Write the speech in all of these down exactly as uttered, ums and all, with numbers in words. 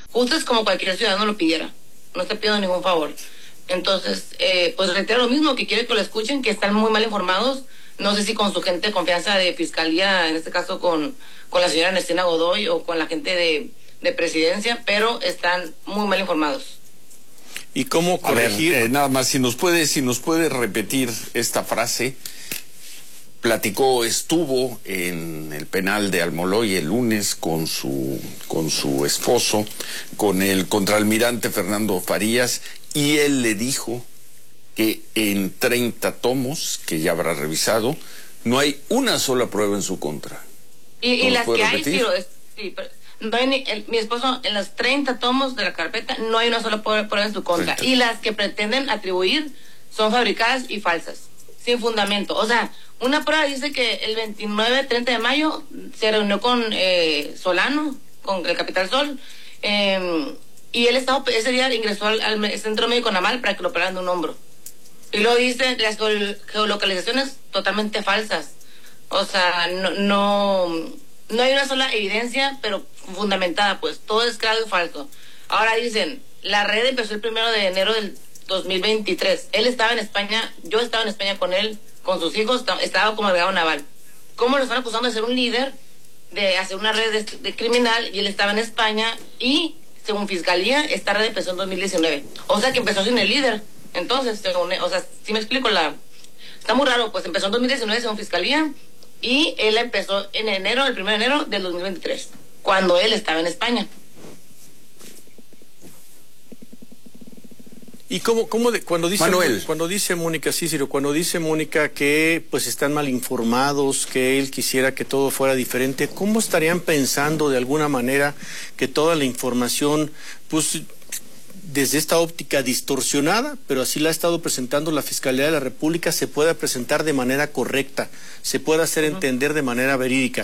Justo es como cualquier ciudadano lo pidiera. No está pidiendo ningún favor. Entonces, eh, pues reitero lo mismo, que quiere que lo escuchen, que están muy mal informados. No sé si con su gente de confianza de fiscalía, en este caso con, con la señora Ernestina Godoy o con la gente de, de presidencia, pero están muy mal informados. ¿Y cómo corregir? A ver, eh, nada más, si nos puede, si nos puede repetir esta frase. Platicó, estuvo en el penal de Almoloy el lunes con su, con su esposo, con el contraalmirante Fernando Farías, y él le dijo que en treinta tomos, que ya habrá revisado, no hay una sola prueba en su contra. Y, y las que hay, sí, sí, pero no hay ni, el, mi esposo, en los treinta tomos de la carpeta, no hay una sola prueba en su contra. treinta. Y las que pretenden atribuir son fabricadas y falsas, sin fundamento. O sea, una prueba dice que el veintinueve, treinta de mayo se reunió con eh, Solano, con el Capital Sol, eh, y él estaba, ese día ingresó al, al Centro Médico Naval para que lo operaran de un hombro. Y luego dice las geolocalizaciones totalmente falsas. O sea, no, no, no hay una sola evidencia, pero fundamentada, pues todo es claro y falso. Ahora dicen, la red empezó el primero de enero del dos mil veintitrés. Él estaba en España, yo estaba en España con él, con sus hijos, estaba como agregado naval. ¿Cómo lo están acusando de ser un líder, de hacer una red de, de criminal, y él estaba en España, y según Fiscalía, esta red empezó en dos mil diecinueve? O sea que empezó sin el líder. Entonces, según, o sea, si me explico, la está muy raro, pues empezó en dos mil diecinueve según Fiscalía, y él empezó en enero, el primero de enero del dos mil veintitrés, cuando él estaba en España. ¿Y cómo, cómo de, cuando dice Manuel. cuando dice Mónica Cícero, cuando dice Mónica que pues están mal informados, que él quisiera que todo fuera diferente, ¿cómo estarían pensando de alguna manera que toda la información, pues desde esta óptica distorsionada, pero así la ha estado presentando la Fiscalía de la República, se pueda presentar de manera correcta, se pueda hacer entender de manera verídica?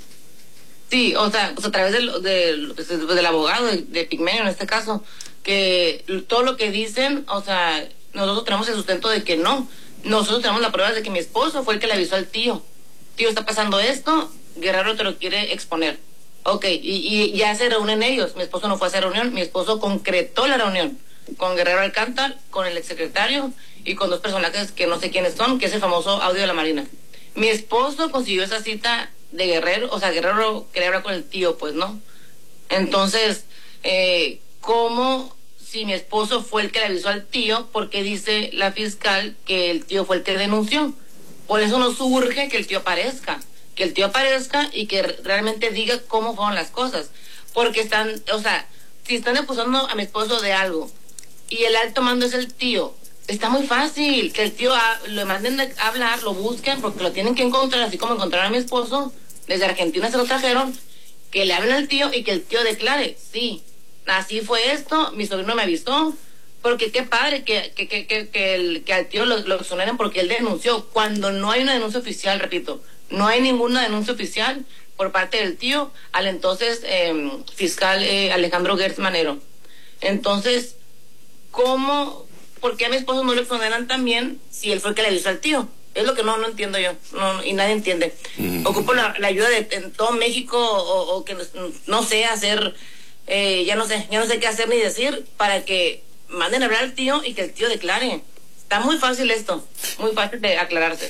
Sí, o sea, o sea a través del, del, del abogado de, de Pigmenio en este caso, que todo lo que dicen, o sea, nosotros tenemos el sustento de que no. Nosotros tenemos la prueba de que mi esposo fue el que le avisó al tío. Tío, está pasando esto, Guerrero te lo quiere exponer. Ok, y, y ya se reúnen ellos. Mi esposo no fue a esa reunión, mi esposo concretó la reunión con Guerrero Alcántara, con el exsecretario y con dos personajes que no sé quiénes son, que es el famoso audio de la Marina. Mi esposo consiguió esa cita de Guerrero, o sea, Guerrero quería hablar con el tío, pues, ¿no? Entonces, eh, ¿cómo, si mi esposo fue el que le avisó al tío, porque dice la fiscal que el tío fue el que denunció? Por eso nos urge que el tío aparezca, que el tío aparezca y que realmente diga cómo fueron las cosas. Porque están, o sea, si están acusando a mi esposo de algo y el alto mando es el tío, está muy fácil que el tío ha, lo manden a hablar, lo busquen, porque lo tienen que encontrar, así como encontraron a mi esposo, desde Argentina se lo trajeron, que le hablen al tío y que el tío declare, sí, así fue esto, mi sobrino me avisó, porque qué padre que, que, que, que, que, el, que al tío lo, lo exoneren porque él denunció, cuando no hay una denuncia oficial, repito, no hay ninguna denuncia oficial por parte del tío al entonces eh, fiscal eh, Alejandro Gertz Manero. Entonces, ¿cómo, por qué a mi esposo no lo exoneran también si él fue el que le avisó al tío? Es lo que no no entiendo yo, no, y nadie entiende. Mm. Ocupo la, la ayuda de en todo México, o, o que no sé hacer, eh, ya no sé, ya no sé qué hacer ni decir, para que manden a hablar al tío y que el tío declare. Está muy fácil esto, muy fácil de aclararse.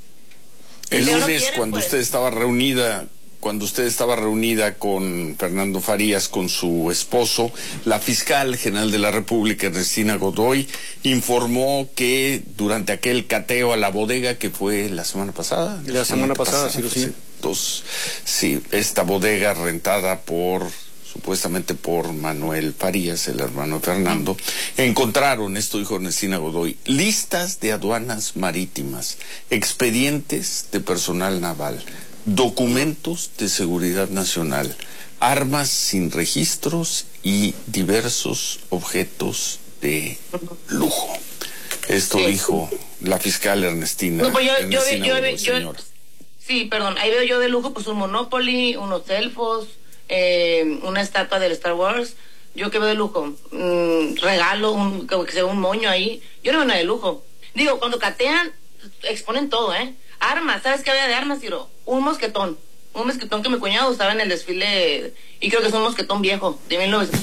El lunes, no quiere, cuando pues, usted estaba reunida, cuando usted estaba reunida con Fernando Farías, con su esposo, la fiscal general de la República, Ernestina Godoy, informó que durante aquel cateo a la bodega, que fue la semana pasada. La, la semana, semana pasada, pasada, sí, sí. Entonces, sí, esta bodega rentada por, supuestamente por Manuel Farías, el hermano de Fernando, encontraron, esto dijo Ernestina Godoy, listas de aduanas marítimas, expedientes de personal naval, documentos de seguridad nacional, armas sin registros y diversos objetos de lujo. Esto sí. Dijo la fiscal Ernestina. No, pues yo, Ernestina yo, Godoy, yo, yo, sí, perdón, ahí veo yo de lujo pues un Monopoly, unos elfos, eh, una estatua del Star Wars. Yo que veo de lujo, mm, regalo, un, que sea un moño ahí. Yo no veo nada de lujo. Digo, cuando catean, exponen todo, ¿eh? Armas, ¿sabes qué había de armas, Ciro? Un mosquetón. Un mosquetón que mi cuñado usaba en el desfile, y creo que es un mosquetón viejo, de mil novecientos